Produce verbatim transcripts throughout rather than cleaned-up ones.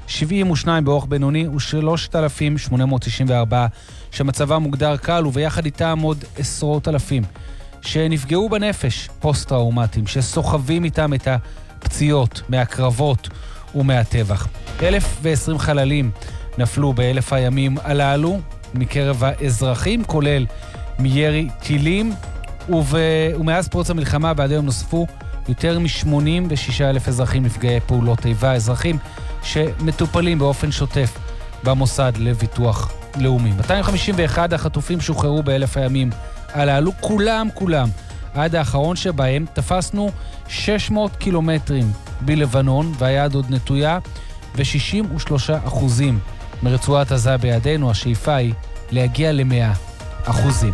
שבעים ושניים באורח בינוני ו-שלושת אלפים שמונה מאות תשעים וארבע שמצבה מוגדר קל, וביחד איתם עוד עשרות אלפים שנפגעו בנפש, פוסט-טראומטיים, שסוחבים איתם את הפציעות מהקרבות ומהטבח. אלף ועשרים חללים נפלו באלף הימים הללו מקרב האזרחים, כולל מירי טילים, וב... ומאז פרוץ המלחמה ועד היום נוספו יותר מ-שמונים ושישה אלף אזרחים נפגעי פעולות איבה, אזרחים שמטופלים באופן שוטף במוסד לביטוח לאומי. מאתיים חמישים ואחד החטופים שוחררו באלף הימים הללו, כולם כולם. עד האחרון שבהם תפסנו שש מאות קילומטרים בלבנון, והיד עוד נטויה, ו-שישים ושלושה אחוזים מרצועת עזה בידינו. השאיפה היא להגיע ל-מאה אחוזים.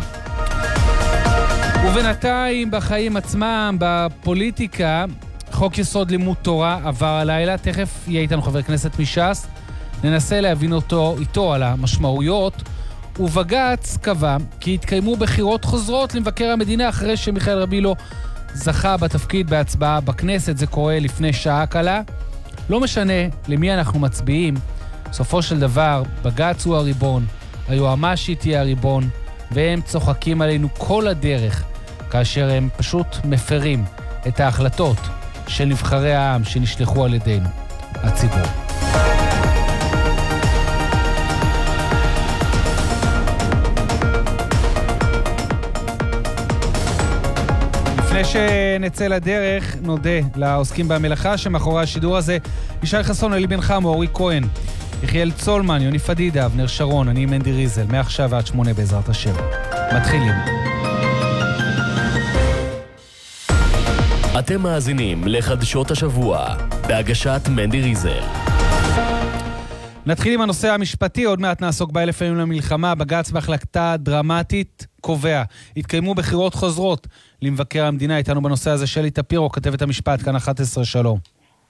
ובינתיים בחיים עצמם, בפוליטיקה, חוק יסוד לימוד תורה עבר הלילה. תכף יהיה איתנו חבר כנסת מש"ס. ננסה להבין אותו איתו על המשמעויות. ובג"ץ קבע כי התקיימו בחירות חוזרות למבקר המדינה אחרי שמיכאל רבילו זכה בתפקיד בהצבעה בכנסת. זה קורה לפני שעה קלה. לא משנה למי אנחנו מצביעים, בסופו של דבר בג"ץ הוא הריבון, היועמ"שית היא הריבון, והם צוחקים עלינו כל הדרך כאשר הם פשוט מפרים את ההחלטות של נבחרי העם שנשלחו על ידינו, הציבור. לפני שנצא לדרך, נודה לעוסקים במלאכה שמאחורי השידור הזה: ישי חסון, אלי בן חמו, אורי כהן, יחיאל צולמן, יוני פדידה, אבנר שרון, אני מנדי ריזל. מעכשיו עד שמונה בעזרת השם. מתחילים. אתם מאזינים לחדשות השבוע בהגשת מנדי ריזל. נתחיל עם הנושא המשפטי, עוד מעט נעסוק באלף ימים למלחמה. בג"ץ בהחלטה דרמטית קובע: התקיימו בחירות חוזרות למבקר המדינה. איתנו בנושא הזה שלי טפירו, כתבת המשפט, כאן אחת עשרה. שלום.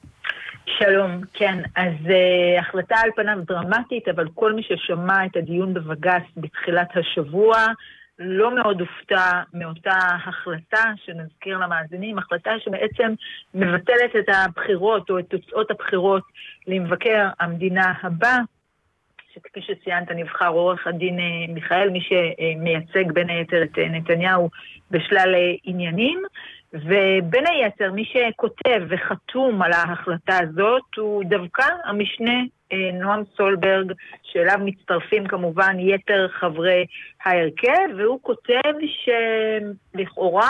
שלום, כן, אז uh, החלטה על פניו דרמטית, אבל כל מי ששמע את הדיון בבג"ץ בתחילת השבוע לא מאוד הופתע מאותה החלטה, שנזכיר למאזינים, החלטה שבעצם מבטלת את הבחירות או את תוצאות הבחירות למבקר המדינה הבא, שכפי שציינת נבחר עורך הדין מיכאל, מי שמייצג בין היתר את נתניהו בשלל עניינים, ובין היתר מי שכותב וחתום על ההחלטה הזאת הוא דווקא המשנה נועם סולברג, שאליו מצטרפים כמובן יתר חברי ההרכב, והוא כותב שלכאורה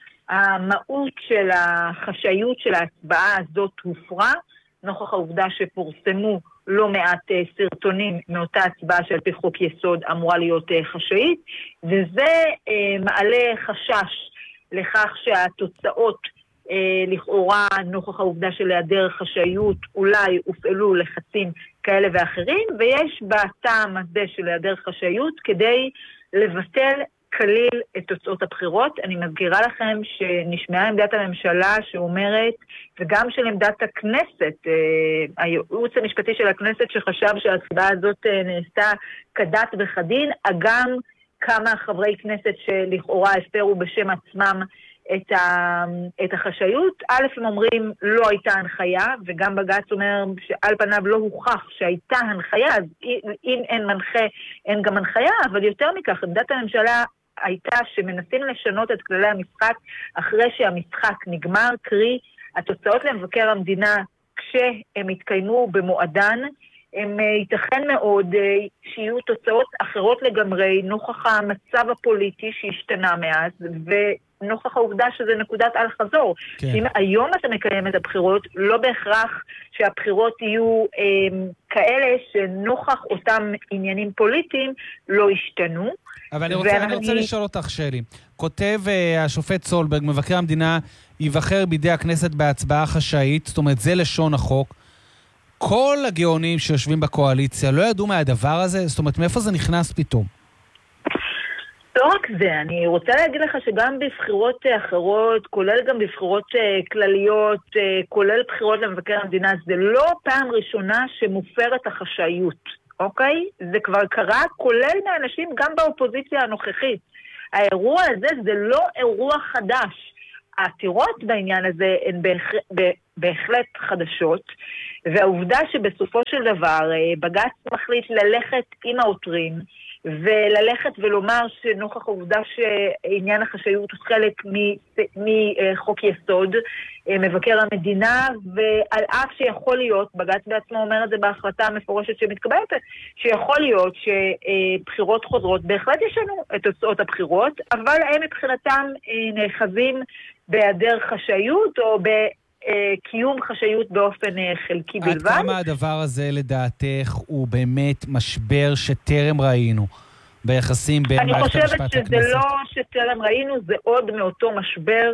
המהות של החשאיות של ההצבעה הזאת הופרה, נוכח העובדה שפורסמו לא מעט סרטונים מאותה הצבעה שעל פי חוק יסוד אמורה להיות חשאית, וזה מעלה חשש לכך שהתוצאות אה, לכאורה נוכח העובדה של היעדר חשאיות אולי הופעלו לחצים כאלה ואחרים, ויש בטעם הזה של היעדר חשאיות כדי לבטל כליל את תוצאות הבחירות. אני מזכירה לכם שנשמעה עמדת הממשלה שאומרת, וגם של עמדת הכנסת, אה, הייעוץ המשפטי של הכנסת שחשב שההצבעה הזאת אה, נעשתה כדת וכדין, אגם כמה חברי כנסת שלכאורה הספרו בשם עצמם את, ה, את החשאיות. א', הם אומרים לא הייתה הנחיה, וגם בג"ץ אומר שעל פניו לא הוכח שהייתה הנחיה, אז אם אין מנחה אין גם הנחיה, אבל יותר מכך, עמדת הממשלה הייתה שמנסים לשנות את כללי המשחק אחרי שהמשחק נגמר, קרי התוצאות למבקר המדינה כשהם התקיימו במועדן, הם ייתכן מאוד שיהיו תוצאות אחרות לגמרי נוכח המצב הפוליטי שהשתנה מאז, ונוכח העובדה שזה נקודת אל חזור. כן. אם היום אתה מקיים את הבחירות, לא בהכרח שהבחירות יהיו אה, כאלה שנוכח אותם עניינים פוליטיים לא השתנו. אבל אני רוצה, ואני... אני רוצה לשאול אותך, שלי. כותב uh, השופט סולברג, מבקר המדינה ייבחר בידי הכנסת בהצבעה חשאית, זאת אומרת זה לשון החוק. כל הגאונים שיושבים בקואליציה לא ידעו מהדבר הזה? זאת אומרת, מאיפה זה נכנס פתאום? לא רק זה, אני רוצה להגיד לך שגם בבחירות אחרות, כולל גם בבחירות כלליות, כולל בחירות למבקר המדינה, זה לא פעם ראשונה שמופרת החשאיות, אוקיי? זה כבר קרה, כולל מאנשים גם באופוזיציה הנוכחית. האירוע הזה זה לא אירוע חדש. העתירות בעניין הזה הן בהחלט חדשות, והעובדה שבסופו של דבר בג"ץ מחליט ללכת עם העותרים, וללכת ולומר שנוכח העובדה שעניין החשאיות הוא חלק מחוק יסוד, מבקר המדינה, ועל אף שיכול להיות, בג"ץ בעצמו אומר את זה בהחלטה המפורשת שמתקבלת, שיכול להיות שבחירות חוזרות בהחלט ישנו את תוצאות הבחירות, אבל הם מבחינתם נאחזים בהיעדר חשאיות או בקיום חשאיות באופן חלקי בלבד. עד כמה הדבר הזה לדעתך הוא באמת משבר שטרם ראינו ביחסים בין מערכת המשפט הכנסת? אני חושבת שזה לא שטרם ראינו, זה עוד מאותו משבר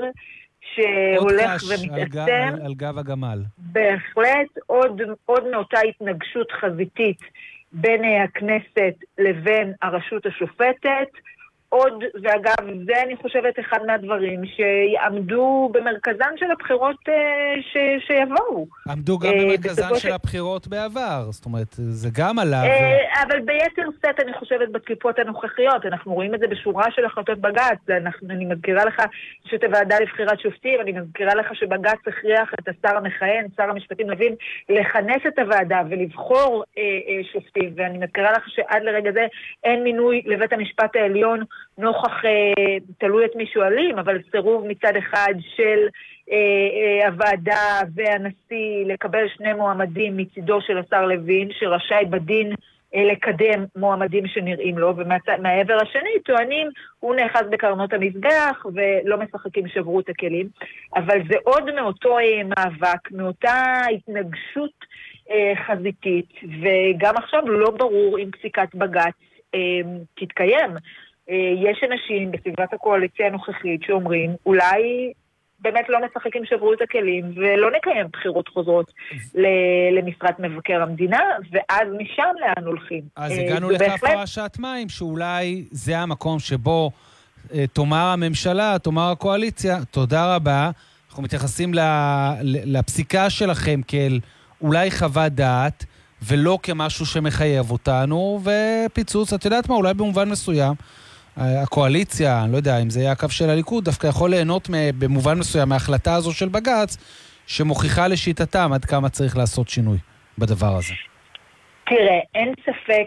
שהולך ומתעצם. על, על גב הגמל. בהחלט, עוד, עוד מאותה התנגשות חזיתית בין הכנסת לבין הרשות השופטת. עוד, ואגב, זה אני חושבת אחד מהדברים שיעמדו במרכזן של הבחירות ש, שיבואו. עמדו גם במרכזן של הבחירות בעבר, זאת אומרת, זה גם עליו. אבל ביתר סט אני חושבת בתקיפות הנוכחיות, אנחנו רואים את זה בשורה של החלטות בג"ץ, אני מזכירה לך שאת הוועדה לבחירת שופטים, אני מזכירה לך שבג"ץ הכריח את השר המכהן, שר המשפטים לוין, לכנס את הוועדה ולבחור שופטים, ואני מזכירה לך שעד לרגע זה אין מינוי לבית המשפט העליון, נוכח, אה, תלוי את מי שואלים, אבל סירוב מצד אחד של אה, אה, הוועדה והנשיא לקבל שני מועמדים מצידו של השר לוין, שרשאי בדין אה, לקדם מועמדים שנראים לו, ומהעבר השני טוענים, הוא נאחז בקרנות המזבח ולא משחקים שברו את הכלים, אבל זה עוד מאותו אה, מאבק, מאותה התנגשות אה, חזיתית, וגם עכשיו לא ברור אם פסיקת בג"ץ אה, תתקיים. יש אנשים בסביבת הקואליציה הנוכחית שאומרים, אולי באמת לא משחקים שברו את הכלים, ולא נקיים בחירות חוזרות למשרת מבקר המדינה, ואז משם לאן הולכים. אז הגענו לכף פרשת מים, שאולי זה המקום שבו תאמר הממשלה, תאמר הקואליציה, תודה רבה, אנחנו מתייחסים לפסיקה שלכם כאל אולי חוות דעת, ולא כמשהו שמחייב אותנו, ופיצוץ, את יודעת מה, אולי במובן מסוים, הקואליציה, אני לא יודע אם זה יהיה הקו של הליכוד, דווקא יכול ליהנות במובן מסוים מההחלטה הזו של בג"ץ, שמוכיחה לשיטתם עד כמה צריך לעשות שינוי בדבר הזה. תראה, אין ספק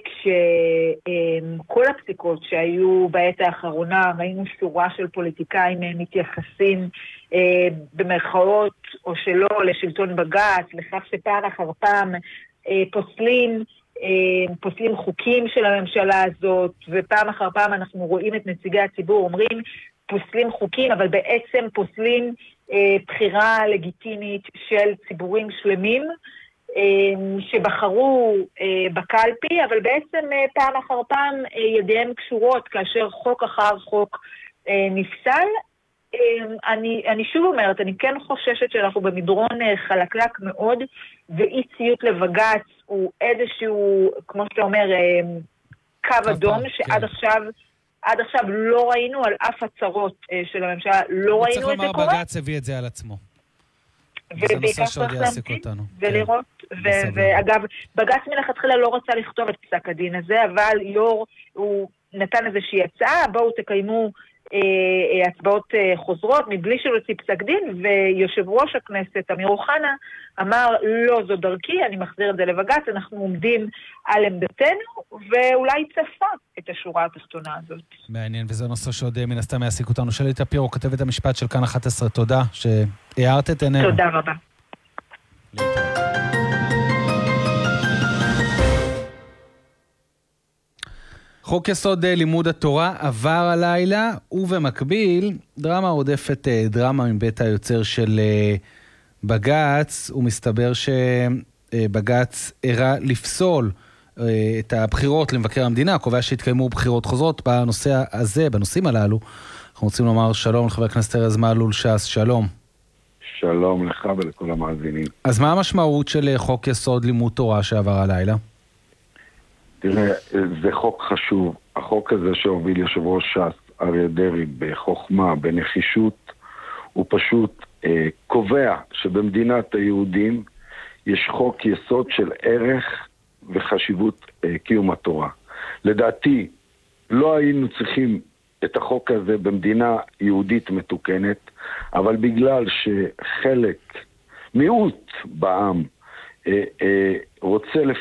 שכל הפסיקות שהיו בעת האחרונה, ראינו שורה של פוליטיקאים מתייחסים במרכאות או שלא לשלטון בג"ץ, לכך שפעם אחר פעם פוסלים פוסלים חוקים של הממשלה הזאת, ופעם אחר פעם אנחנו רואים את נציגי הציבור אומרים פוסלים חוקים, אבל בעצם פוסלים אה, בחירה לגיטימית של ציבורים שלמים אה, שבחרו אה, בקלפי, אבל בעצם אה, פעם אחר פעם אה, ידיהם קשורות כאשר חוק אחר חוק אה, נפסל. אה, אני, אני שוב אומרת, אני כן חוששת שאנחנו במדרון אה, חלקלק מאוד, ואי ציות לבג"ץ הוא איזשהו, כמו שאתה אומר, קו אדום, שעד עכשיו, עד עכשיו לא ראינו על אף הצהרות של הממשלה, לא ראינו את זה קורה. צריך לומר, בג"ץ הביא את זה על עצמו. וזה נושא שעוד יעסיק אותנו. ולראות, ואגב, בג"ץ מלכתחילה לא רצה לכתוב את פסק הדין הזה, אבל יור, הוא נתן איזושהי הצעה, בואו תקיימו הצבעות חוזרות מבלי שלהוציא פסק דין, ויושב ראש הכנסת אמיר אוחנה אמר לא זו דרכי, אני מחזיר את זה לבג"ץ, אנחנו עומדים על עמדתנו, ואולי צפה את השורה התחתונה הזאת. מעניין, וזה נושא שעוד מן הסתם יעסיק אותנו. שלי טפירו, כתבת המשפט של כאן אחת עשרה, תודה שהערת את עינינו. תודה רבה. חוק יסוד לימוד התורה עבר הלילה, ובמקביל דרמה עודפת דרמה מבית היוצר של בג"ץ, ומסתבר שבג"ץ הראה לפסול את הבחירות למבקר המדינה, קובע שהתקיימו בחירות חוזרות בנושא הזה, בנושאים הללו. אנחנו רוצים לומר שלום לחבר הכנסת ארז מלול ש"ס, שלום. שלום לך ולכל המאזינים. אז מה המשמעות של חוק יסוד לימוד תורה שעבר הלילה? תראה, זה חוק חשוב. החוק הזה שהוביל יושב ראש ש"ס, אריה דרעי, בחוכמה, בנחישות, הוא פשוט אה, קובע שבמדינת היהודים יש חוק יסוד של ערך וחשיבות אה, קיום התורה. לדעתי, לא היינו צריכים את החוק הזה במדינה יהודית מתוקנת, אבל בגלל שחלק, מיעוט בעם, אה, אה, רוצה